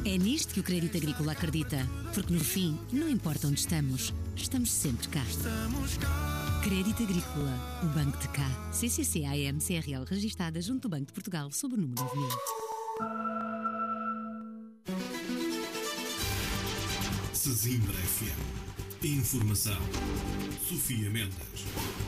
É nisto que o Crédito Agrícola acredita, porque no fim, não importa onde estamos sempre cá. Crédito Agrícola, o Banco de cá. CCC-AM CRL registada junto do Banco de Portugal sob o número 9000. Sesimbra FM. Informação. Sofia Mendes.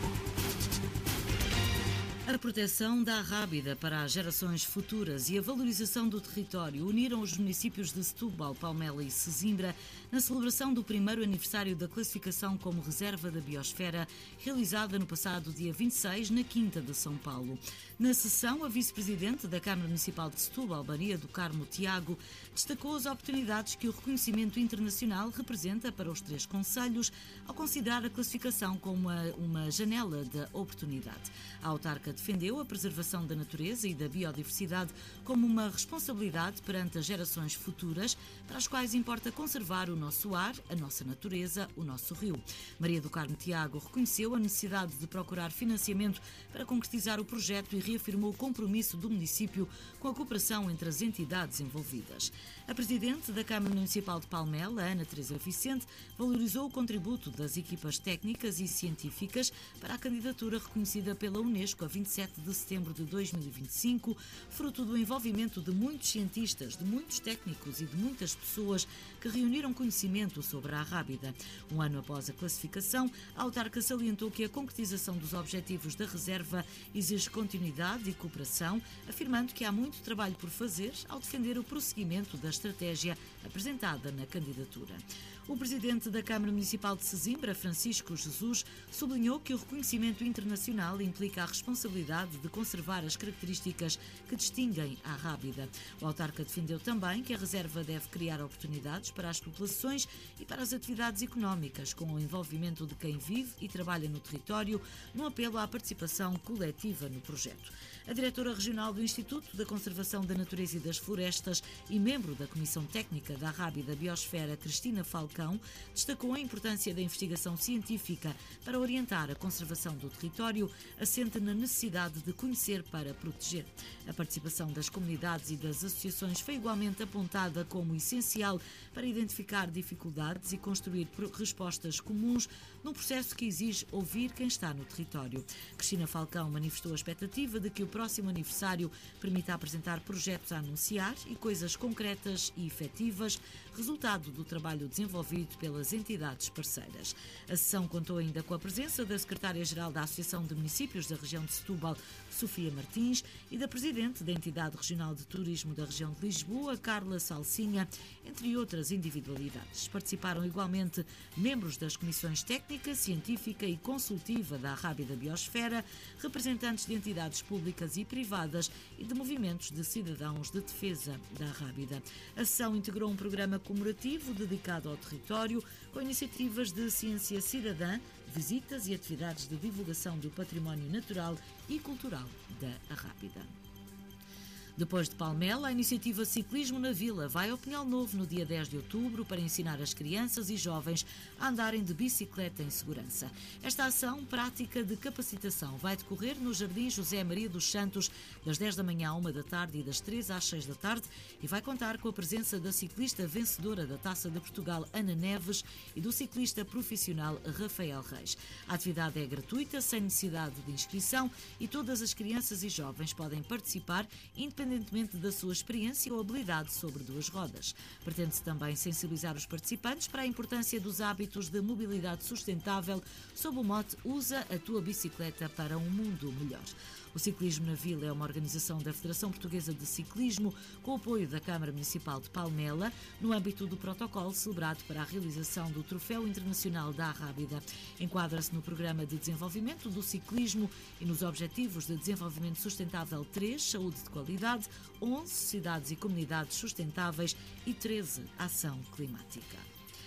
A proteção da Rábida para as gerações futuras e a valorização do território uniram os municípios de Setúbal, Palmela e Sesimbra na celebração do primeiro aniversário da classificação como Reserva da Biosfera, realizada no passado dia 26, na Quinta de São Paulo. Na sessão, a vice-presidente da Câmara Municipal de Setúbal, Maria do Carmo Tiago, destacou as oportunidades que o reconhecimento internacional representa para os três concelhos, ao considerar a classificação como uma janela de oportunidade. A autarca defendeu a preservação da natureza e da biodiversidade como uma responsabilidade perante as gerações futuras, para as quais importa conservar o nosso ar, a nossa natureza, o nosso rio. Maria do Carmo Tiago reconheceu a necessidade de procurar financiamento para concretizar o projeto e reafirmou o compromisso do município com a cooperação entre as entidades envolvidas. A presidente da Câmara Municipal de Palmela, Ana Teresa Vicente, valorizou o contributo das equipas técnicas e científicas para a candidatura reconhecida pela Unesco a 27 de setembro de 2025, fruto do envolvimento de muitos cientistas, de muitos técnicos e de muitas pessoas que reuniram conhecimento sobre a Rábida. Um ano após a classificação, a autarca salientou que a concretização dos objetivos da reserva exige continuidade e cooperação, afirmando que há muito trabalho por fazer ao defender o prosseguimento da estratégia apresentada na candidatura. O presidente da Câmara Municipal de Sesimbra, Francisco Jesus, sublinhou que o reconhecimento internacional implica a responsabilidade de conservar as características que distinguem a Rábida. O autarca defendeu também que a reserva deve criar oportunidades para as populações e para as atividades económicas, com o envolvimento de quem vive e trabalha no território, num apelo à participação coletiva no projeto. A diretora regional do Instituto da Conservação da Natureza e das Florestas e membro da Comissão Técnica da Rábida Biosfera, Cristina Falcão, destacou a importância da investigação científica para orientar a conservação do território, assente na necessidade de conhecer para proteger. A participação das comunidades e das associações foi igualmente apontada como essencial para identificar dificuldades e construir respostas comuns num processo que exige ouvir quem está no território. Cristina Falcão manifestou a expectativa de que o próximo aniversário permita apresentar projetos a anunciar e coisas concretas e efetivas, resultado do trabalho desenvolvido pelas entidades parceiras. A sessão contou ainda com a presença da secretária-geral da Associação de Municípios da região de Setúbal, Sofia Martins, e da presidente da Entidade Regional de Turismo da região de Lisboa, Carla Salsinha, entre outras individualidades. Participaram igualmente membros das comissões técnica, científica e consultiva da Rábida Biosfera, representantes de entidades públicas e privadas e de movimentos de cidadãos de defesa da Rábida. A sessão integrou um programa comemorativo dedicado ao território, com iniciativas de ciência cidadã, visitas e atividades de divulgação do património natural e cultural da Rábida. Depois de Palmela, a iniciativa Ciclismo na Vila vai ao Pinhal Novo no dia 10 de outubro para ensinar as crianças e jovens a andarem de bicicleta em segurança. Esta ação prática de capacitação vai decorrer no Jardim José Maria dos Santos das 10 da manhã à 1 da tarde e das 3 às 6 da tarde e vai contar com a presença da ciclista vencedora da Taça de Portugal, Ana Neves, e do ciclista profissional Rafael Reis. A atividade é gratuita, sem necessidade de inscrição e todas as crianças e jovens podem participar independentemente da sua experiência ou habilidade sobre duas rodas. Pretende-se também sensibilizar os participantes para a importância dos hábitos de mobilidade sustentável sob o mote Usa a tua bicicleta para um mundo melhor. O Ciclismo na Vila é uma organização da Federação Portuguesa de Ciclismo com o apoio da Câmara Municipal de Palmela, no âmbito do protocolo celebrado para a realização do Troféu Internacional da Rábida. Enquadra-se no Programa de Desenvolvimento do Ciclismo e nos Objetivos de Desenvolvimento Sustentável 3, Saúde de Qualidade, 11, Cidades e Comunidades Sustentáveis e 13, Ação Climática.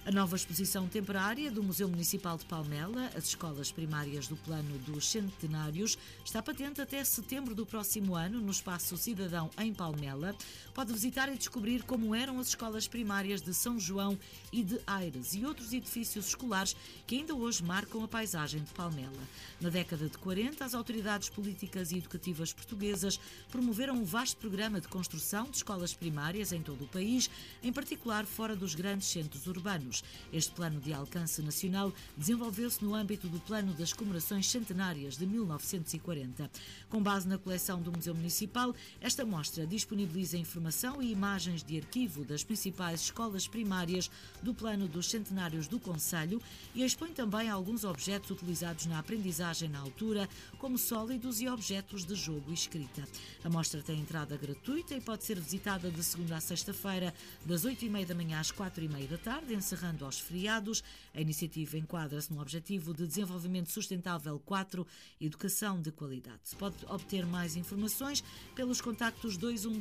A nova exposição temporária do Museu Municipal de Palmela, as escolas primárias do Plano dos Centenários, está patente até setembro do próximo ano no Espaço Cidadão em Palmela. Pode visitar e descobrir como eram as escolas primárias de São João e de Aires e outros edifícios escolares que ainda hoje marcam a paisagem de Palmela. Na década de 40, as autoridades políticas e educativas portuguesas promoveram um vasto programa de construção de escolas primárias em todo o país, em particular fora dos grandes centros urbanos. Este plano de alcance nacional desenvolveu-se no âmbito do Plano das Comemorações Centenárias de 1940. Com base na coleção do Museu Municipal, esta mostra disponibiliza informação e imagens de arquivo das principais escolas primárias do Plano dos Centenários do Concelho e expõe também alguns objetos utilizados na aprendizagem na altura, como sólidos e objetos de jogo e escrita. A mostra tem entrada gratuita e pode ser visitada de segunda a sexta-feira, das 8h30 da manhã às 4h30 da tarde, encerrando aos feriados. A iniciativa enquadra-se no Objetivo de Desenvolvimento Sustentável 4, Educação de Qualidade. Se pode obter mais informações pelos contactos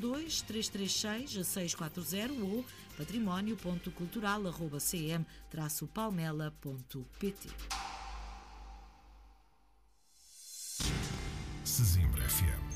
212-336-640 ou património.cultural@cm-palmela.pt. Sesimbra FM.